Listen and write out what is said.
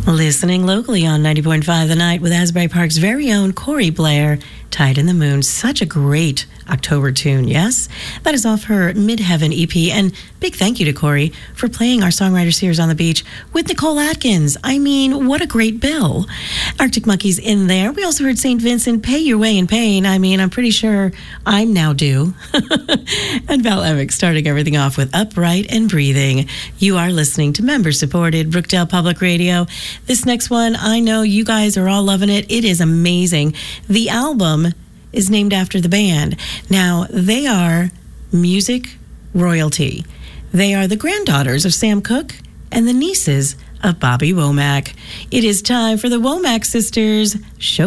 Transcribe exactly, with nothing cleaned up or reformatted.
Listening locally on ninety point five The Night with Asbury Park's very own Corey Blair, Tide in the Moon. Such a great October tune, yes? That is off her Midheaven E P. And big thank you to Corey for playing our Songwriter Series on the Beach with Nicole Atkins. I mean, what a great bill. Arctic Monkeys in there. We also heard Saint Vincent, Pay Your Way in Pain. I mean, I'm pretty sure I'm now due. And Val Emick starting everything off with Upright and Breathing. You are listening to member-supported Brookdale Public Radio. This next one, I know you guys are all loving it. It is amazing. The album is named after the band. Now, they are music royalty. They are the granddaughters of Sam Cooke and the nieces of Bobby Womack. It is time for the Womack sisters. Show